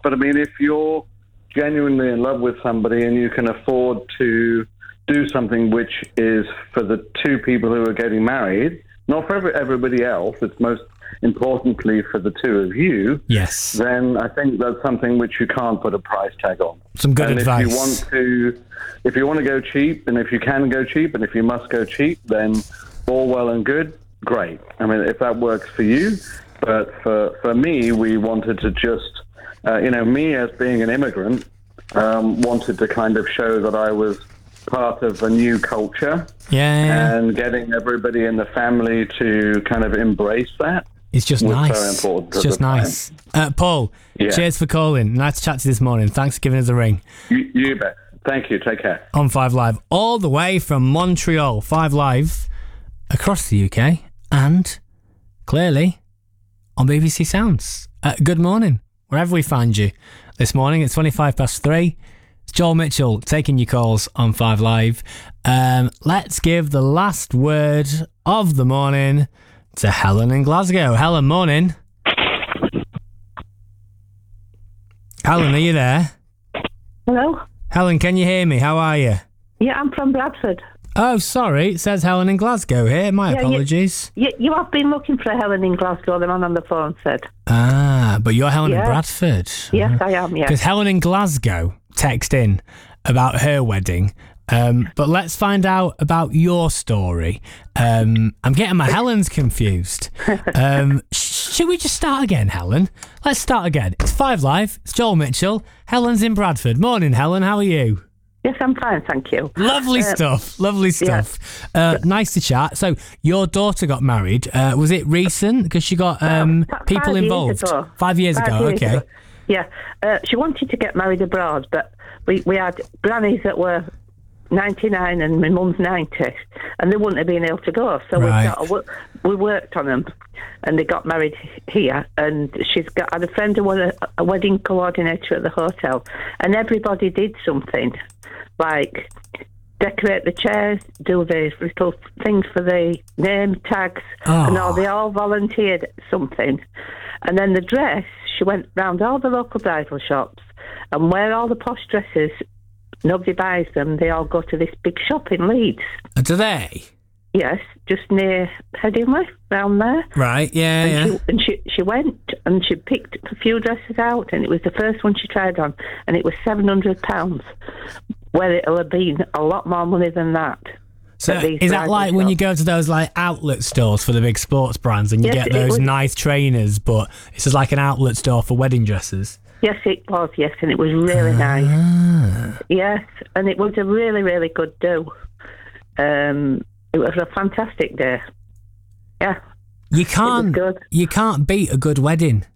But I mean, if you're genuinely in love with somebody and you can afford to do something which is for the two people who are getting married, not for everybody else, it's most importantly for the two of you, yes, then I think that's something which you can't put a price tag on. Some good advice. If you want to go cheap, and if you can go cheap, and if you must go cheap, then all well and good, great. I mean, if that works for you. But for me, we wanted to just, me as being an immigrant, wanted to kind of show that I was part of a new culture, and getting everybody in the family to kind of embrace that. It's just nice. Very important. It's just nice. Paul, cheers for calling. Nice to chat to you this morning. Thanks for giving us a ring. You bet. Thank you. Take care. On 5 Live, all the way from Montreal. 5 Live across the UK and clearly on BBC Sounds. Good morning, wherever we find you. This morning, it's 3:25. It's Joel Mitchell taking your calls on 5 Live. Let's give the last word of the morning to Helen in Glasgow. Helen, morning. Helen, are you there? Hello? Helen, can you hear me? How are you? Yeah, I'm from Bradford. Oh, sorry. It says Helen in Glasgow here. My apologies. You have been looking for Helen in Glasgow, the man on the phone said. Ah, but you're Helen in Bradford. Yes, I am, yes. Because Helen in Glasgow texted in about her wedding. But let's find out about your story. I'm getting my Helens confused. Should we just start again, Helen? Let's start again. It's 5 Live. It's Joel Mitchell. Helen's in Bradford. Morning, Helen. How are you? Yes, I'm fine, thank you. Lovely stuff. Lovely stuff. Nice to chat. So your daughter got married. Was it recent? Because she got people involved. 5 years ago. Okay. Yeah. She wanted to get married abroad, but we had grannies that were 99 and my mum's 90, and they wouldn't have been able to go. So we worked on them, and they got married here. And had a friend who was a wedding coordinator at the hotel, and everybody did something, like decorate the chairs, do the little things for the name tags, and all. They all volunteered something. And then the dress, she went round all the local bridal shops, and where all the posh dresses, nobody buys them, they all go to this big shop in Leeds. Do they? Yes, just near Headingley, round there. Right, yeah. She went and she picked a few dresses out, and it was the first one she tried on, and it was £700, where it'll have been a lot more money than that. So is that like when you go to those like outlet stores for the big sports brands and you get those nice trainers, but it's just like an outlet store for wedding dresses? Yes, it was, yes, and it was really nice. Yes, and it was a really, really good do. It was a fantastic day. Yeah. You can't beat a good wedding.